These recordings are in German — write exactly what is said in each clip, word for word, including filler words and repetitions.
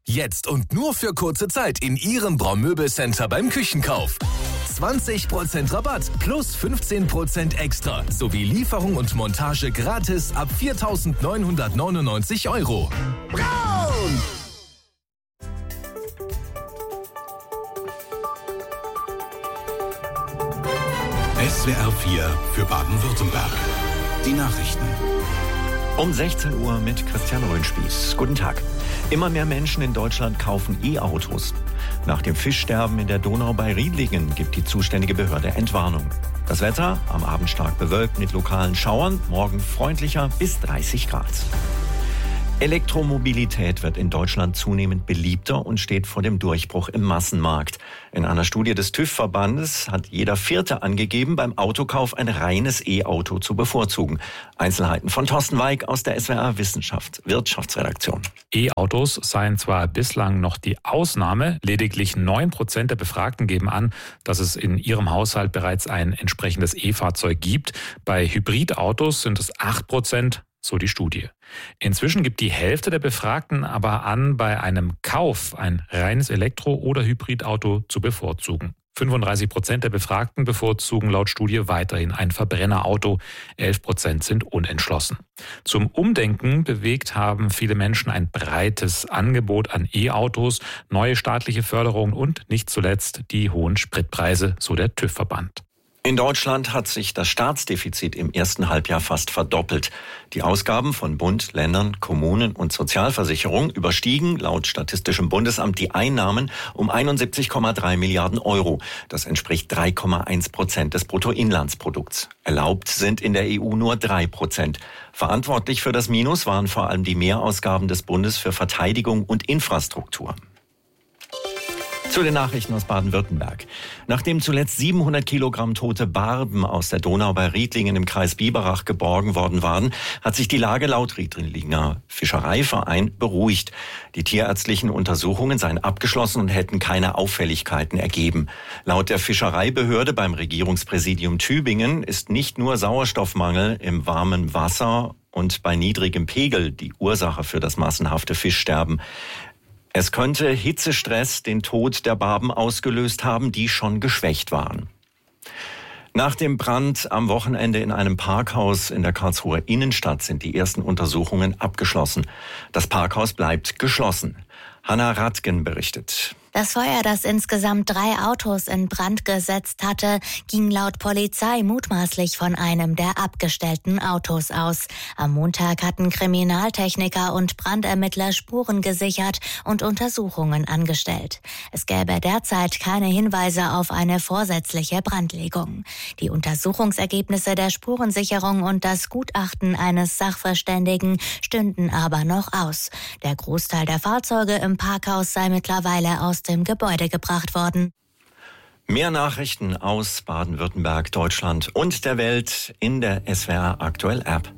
Jetzt und nur für kurze Zeit in Ihrem Braun Möbelcenter beim Küchenkauf. zwanzig Prozent Rabatt plus fünfzehn Prozent extra sowie Lieferung und Montage gratis ab viertausendneunhundertneunundneunzig Euro. Braun! S W R vier für Baden-Württemberg. Die Nachrichten. Um sechzehn Uhr mit Christian Röhnspieß. Guten Tag. Immer mehr Menschen in Deutschland kaufen E-Autos. Nach dem Fischsterben in der Donau bei Riedlingen gibt die zuständige Behörde Entwarnung. Das Wetter am Abend stark bewölkt mit lokalen Schauern, morgen freundlicher bis dreißig Grad. Elektromobilität wird in Deutschland zunehmend beliebter und steht vor dem Durchbruch im Massenmarkt. In einer Studie des TÜV-Verbandes hat jeder Vierte angegeben, beim Autokauf ein reines E-Auto zu bevorzugen. Einzelheiten von Thorsten Weig aus der S W R Wissenschaft Wirtschaftsredaktion. E-Autos seien zwar bislang noch die Ausnahme, lediglich neun Prozent der Befragten geben an, dass es in ihrem Haushalt bereits ein entsprechendes E-Fahrzeug gibt. Bei Hybridautos sind es acht Prozent. So die Studie. Inzwischen gibt die Hälfte der Befragten aber an, bei einem Kauf ein reines Elektro- oder Hybridauto zu bevorzugen. fünfunddreißig Prozent der Befragten bevorzugen laut Studie weiterhin ein Verbrennerauto. elf Prozent sind unentschlossen. Zum Umdenken bewegt haben viele Menschen ein breites Angebot an E-Autos, neue staatliche Förderungen und nicht zuletzt die hohen Spritpreise, so der TÜV-Verband. In Deutschland hat sich das Staatsdefizit im ersten Halbjahr fast verdoppelt. Die Ausgaben von Bund, Ländern, Kommunen und Sozialversicherung überstiegen laut Statistischem Bundesamt die Einnahmen um einundsiebzig Komma drei Milliarden Euro. Das entspricht drei Komma eins Prozent des Bruttoinlandsprodukts. Erlaubt sind in der E U nur drei Prozent. Verantwortlich für das Minus waren vor allem die Mehrausgaben des Bundes für Verteidigung und Infrastruktur. Zu den Nachrichten aus Baden-Württemberg. Nachdem zuletzt siebenhundert Kilogramm tote Barben aus der Donau bei Riedlingen im Kreis Biberach geborgen worden waren, hat sich die Lage laut Riedlinger Fischereiverein beruhigt. Die tierärztlichen Untersuchungen seien abgeschlossen und hätten keine Auffälligkeiten ergeben. Laut der Fischereibehörde beim Regierungspräsidium Tübingen ist nicht nur Sauerstoffmangel im warmen Wasser und bei niedrigem Pegel die Ursache für das massenhafte Fischsterben. Es könnte Hitzestress den Tod der Barben ausgelöst haben, die schon geschwächt waren. Nach dem Brand am Wochenende in einem Parkhaus in der Karlsruher Innenstadt sind die ersten Untersuchungen abgeschlossen. Das Parkhaus bleibt geschlossen. Hanna Radgen berichtet. Das Feuer, das insgesamt drei Autos in Brand gesetzt hatte, ging laut Polizei mutmaßlich von einem der abgestellten Autos aus. Am Montag hatten Kriminaltechniker und Brandermittler Spuren gesichert und Untersuchungen angestellt. Es gäbe derzeit keine Hinweise auf eine vorsätzliche Brandlegung. Die Untersuchungsergebnisse der Spurensicherung und das Gutachten eines Sachverständigen stünden aber noch aus. Der Großteil der Fahrzeuge im Parkhaus sei mittlerweile aus dem Gebäude gebracht worden. Mehr Nachrichten aus Baden-Württemberg, Deutschland und der Welt in der S W R Aktuell App.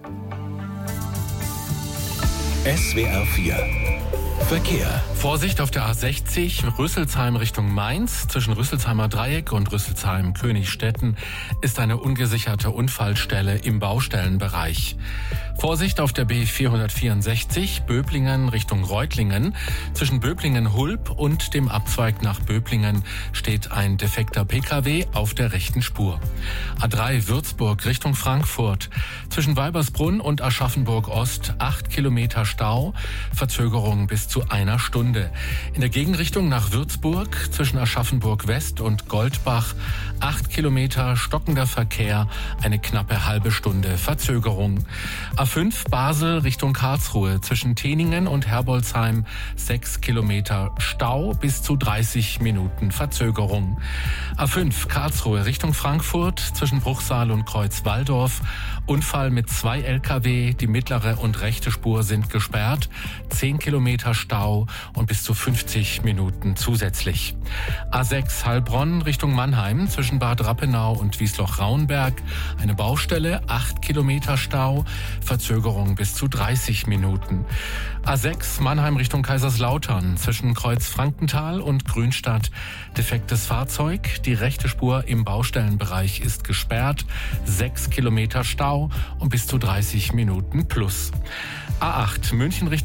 S W R vier Verkehr. Vorsicht auf der A sechzig, Rüsselsheim Richtung Mainz. Zwischen Rüsselsheimer Dreieck und Rüsselsheim-Königstetten ist eine ungesicherte Unfallstelle im Baustellenbereich. Vorsicht auf der B vierhundertvierundsechzig, Böblingen Richtung Reutlingen. Zwischen Böblingen-Hulb und dem Abzweig nach Böblingen steht ein defekter Pkw auf der rechten Spur. A drei Würzburg Richtung Frankfurt. Zwischen Weibersbrunn und Aschaffenburg-Ost acht Kilometer Stau, Verzögerung bis zu einer Stunde. In der Gegenrichtung nach Würzburg zwischen Aschaffenburg-West und Goldbach acht Kilometer stockender Verkehr, eine knappe halbe Stunde Verzögerung. A fünf Basel Richtung Karlsruhe zwischen Teningen und Herbolzheim sechs Kilometer Stau bis zu dreißig Minuten Verzögerung. A fünf Karlsruhe Richtung Frankfurt zwischen Bruchsal und Kreuz-Walldorf. Unfall mit zwei L K W, die mittlere und rechte Spur sind gesperrt. zehn Kilometer Stau und bis zu fünfzig Minuten zusätzlich. A sechs Heilbronn Richtung Mannheim zwischen Bad Rappenau und Wiesloch-Rauenberg. Eine Baustelle, acht Kilometer Stau, Verzögerung bis zu dreißig Minuten. A sechs Mannheim Richtung Kaiserslautern zwischen Kreuz-Frankenthal und Grünstadt. Defektes Fahrzeug, die rechte Spur im Baustellenbereich ist gesperrt. sechs Kilometer Stau und bis zu dreißig Minuten plus. A acht München Richtung Stuttgart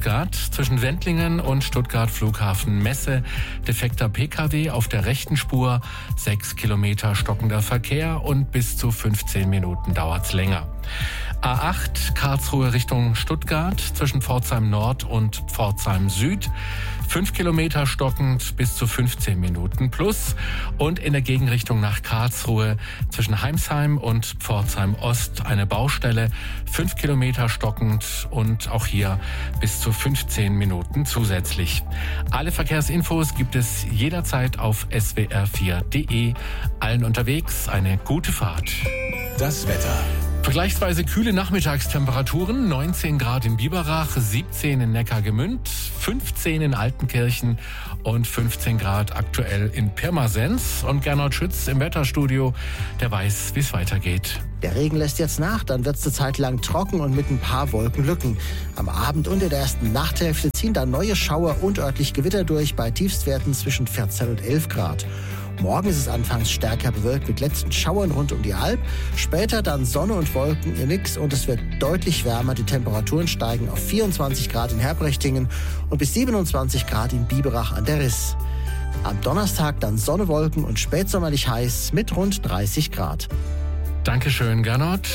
Stuttgart zwischen Wendlingen und Stuttgart Flughafen Messe. Defekter P K W auf der rechten Spur, sechs Kilometer stockender Verkehr und bis zu fünfzehn Minuten dauert's länger. A acht Karlsruhe Richtung Stuttgart zwischen Pforzheim Nord und Pforzheim Süd. Fünf Kilometer stockend bis zu fünfzehn Minuten plus. Und in der Gegenrichtung nach Karlsruhe zwischen Heimsheim und Pforzheim Ost eine Baustelle. Fünf Kilometer stockend und auch hier bis zu fünfzehn Minuten zusätzlich. Alle Verkehrsinfos gibt es jederzeit auf s w r vier punkt d e. Allen unterwegs eine gute Fahrt. Das Wetter. Vergleichsweise kühle Nachmittagstemperaturen, neunzehn Grad in Biberach, siebzehn in Neckargemünd, fünfzehn in Altenkirchen und fünfzehn Grad aktuell in Pirmasens. Und Gernot Schütz im Wetterstudio, der weiß, wie es weitergeht. Der Regen lässt jetzt nach, dann wird es eine Zeit lang trocken und mit ein paar Wolkenlücken. Am Abend und in der ersten Nachthälfte ziehen dann neue Schauer und örtlich Gewitter durch bei Tiefstwerten zwischen vierzehn und elf Grad. Morgen ist es anfangs stärker bewölkt mit letzten Schauern rund um die Alp. Später dann Sonne und Wolken im Mix und es wird deutlich wärmer. Die Temperaturen steigen auf vierundzwanzig Grad in Herbrechtingen und bis siebenundzwanzig Grad in Biberach an der Riss. Am Donnerstag dann Sonne, Wolken und spätsommerlich heiß mit rund dreißig Grad. Dankeschön, Gernot.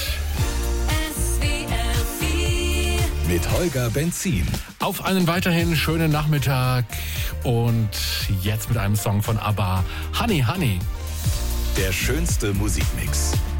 Mit Holger Benzin. Auf einen weiterhin schönen Nachmittag und jetzt mit einem Song von ABBA, Honey Honey. Der schönste Musikmix.